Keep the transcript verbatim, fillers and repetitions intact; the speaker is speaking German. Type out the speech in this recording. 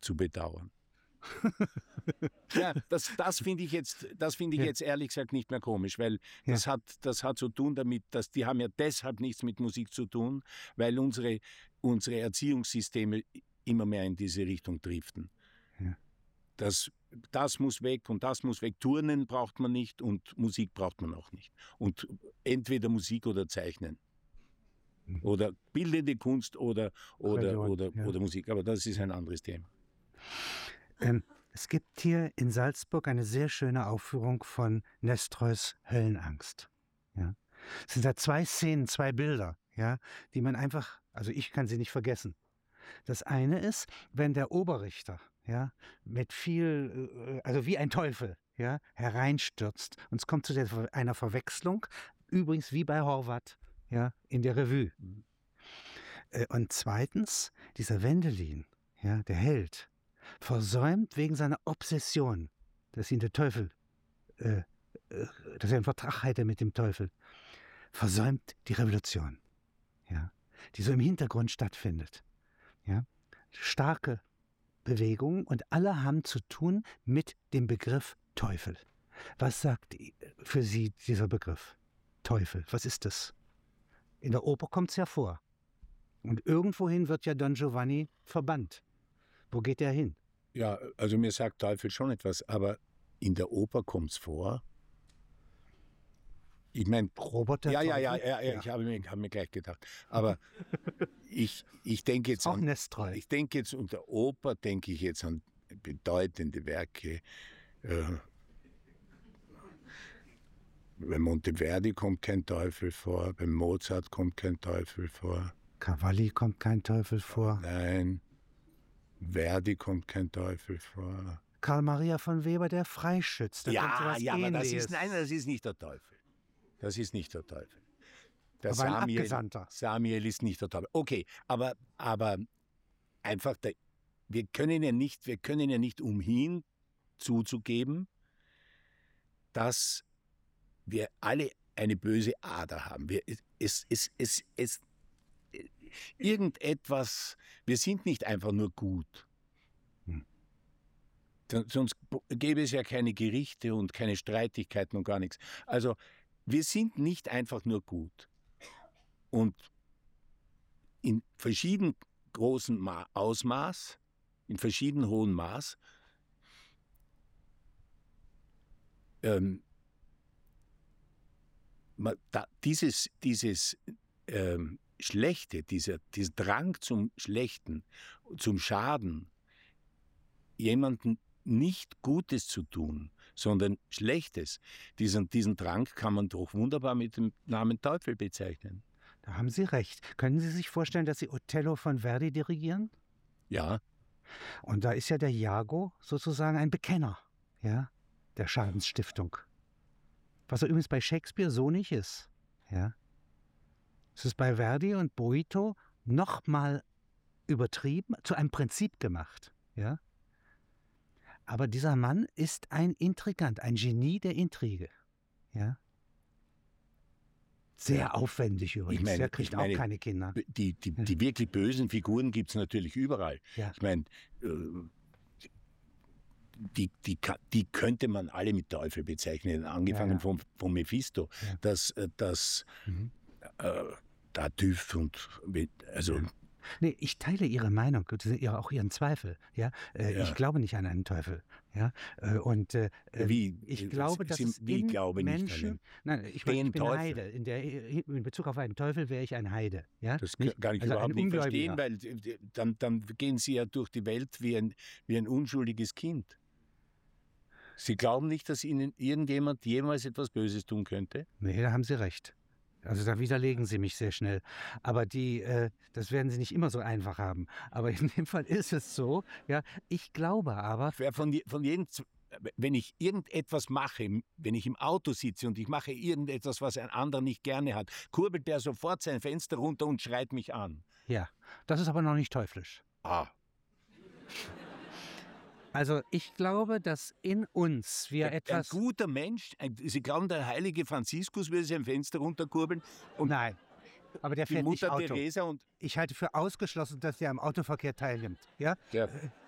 zu bedauern. Ja, das, das finde ich jetzt, das finde ich ja. jetzt ehrlich gesagt nicht mehr komisch, weil ja. das hat, das hat zu tun damit, dass die haben ja deshalb nichts mit Musik zu tun, weil unsere, unsere Erziehungssysteme immer mehr in diese Richtung driften. Ja. Das, das muss weg und das muss weg. Turnen braucht man nicht und Musik braucht man auch nicht. Und entweder Musik oder Zeichnen. Mhm. Oder bildende Kunst oder, oder, Religion, oder, ja. oder Musik. Aber das ist ein anderes Thema. Ähm, es gibt hier in Salzburg eine sehr schöne Aufführung von Nestreus Höllenangst. Ja? Es sind da zwei Szenen, zwei Bilder, ja, die man einfach, also ich kann sie nicht vergessen. Das eine ist, wenn der Oberrichter, ja, mit viel, also wie ein Teufel, ja, hereinstürzt und es kommt zu der, einer Verwechslung, übrigens wie bei Horvath, ja, in der Revue. Und zweitens, dieser Wendelin, ja, der Held, versäumt wegen seiner Obsession, dass ihn der Teufel, äh, äh, dass er einen Vertrag hatte mit dem Teufel, versäumt die Revolution, ja, die so im Hintergrund stattfindet. Ja. Starke Bewegungen und alle haben zu tun mit dem Begriff Teufel. Was sagt für Sie dieser Begriff? Teufel, was ist das? In der Oper kommt es ja vor. Und irgendwohin wird ja Don Giovanni verbannt. Wo geht er hin? Ja, also mir sagt Teufel schon etwas, aber in der Oper kommt es vor. Ich meine, Robert der ja, ja, Teufel? ja, ja, ja, ich habe mir, hab mir gleich gedacht. Aber ich, ich denke jetzt auch an, Nestreu. Ich denke jetzt unter Oper, denke ich jetzt an bedeutende Werke. Äh, bei Monteverdi kommt kein Teufel vor, bei Mozart kommt kein Teufel vor. Cavalli kommt kein Teufel vor. Nein. Verdi kommt kein Teufel vor. Karl Maria von Weber, der Freischütz. Da ja, ja, aber das ist, nein, das ist nicht der Teufel. Das ist nicht der Teufel. Der aber ein Samiel, Abgesandter. Samiel ist nicht der Teufel. Okay, aber, aber einfach, der, wir können ja nicht, wir können ja nicht umhin zuzugeben, dass wir alle eine böse Ader haben. Wir, es, es, es, es, irgendetwas, wir sind nicht einfach nur gut. Hm. Sonst gäbe es ja keine Gerichte und keine Streitigkeiten und gar nichts. Also wir sind nicht einfach nur gut. Und in verschieden großem Ma- Ausmaß, in verschieden hohem Maß, ähm, da, dieses, dieses ähm, Schlechte, dieser, dieser Drang zum Schlechten, zum Schaden, jemanden nicht Gutes zu tun, sondern Schlechtes, diesen, diesen Drang kann man doch wunderbar mit dem Namen Teufel bezeichnen. Da haben Sie recht. Können Sie sich vorstellen, dass Sie Othello von Verdi dirigieren? Ja. Und da ist ja der Iago sozusagen ein Bekenner, ja, der Schadensstiftung. Was er übrigens bei Shakespeare so nicht ist, ja. Es ist bei Verdi und Boito noch mal übertrieben, zu einem Prinzip gemacht, ja. Aber dieser Mann ist ein Intrigant, ein Genie der Intrige, ja. Sehr ja. aufwendig übrigens, ich meine, der kriegt ich meine, auch keine Kinder. Die, die, die wirklich bösen Figuren gibt es natürlich überall. Ja. Ich meine, die, die, die könnte man alle mit Teufel bezeichnen, angefangen ja, ja. Vom, vom Mephisto. Ja. Das, das mhm. äh, Tartuffe und also... Ja. Nee, ich teile Ihre Meinung, auch Ihren Zweifel. Ja? Äh, ja. Ich glaube nicht an einen Teufel. Ja? Äh, und äh, wie, ich glaube, dass Sie, es wie in glaube Menschen... Nicht nein, ich, mein, ich bin Teufel. Heide. In, der, in Bezug auf einen Teufel wäre ich ein Heide. Ja? Das nicht, kann ich also überhaupt nicht verstehen, weil dann, dann gehen Sie ja durch die Welt wie ein, wie ein unschuldiges Kind. Sie glauben nicht, dass Ihnen irgendjemand jemals etwas Böses tun könnte? Nee, da haben Sie recht. Also da widerlegen Sie mich sehr schnell. Aber die, äh, das werden Sie nicht immer so einfach haben. Aber in dem Fall ist es so. Ja, ich glaube aber... Von, von jedem, wenn ich irgendetwas mache, wenn ich im Auto sitze und ich mache irgendetwas, was ein anderer nicht gerne hat, kurbelt der sofort sein Fenster runter und schreit mich an. Ja, das ist aber noch nicht teuflisch. Ah. Also ich glaube, dass in uns wir ein, etwas... Ein guter Mensch, ein, Sie glauben, der heilige Franziskus würde sein Fenster runterkurbeln? Und nein, aber der die fährt Mutter nicht Auto. Teresa und ich halte für ausgeschlossen, dass er am Autoverkehr teilnimmt. Ja? Ja.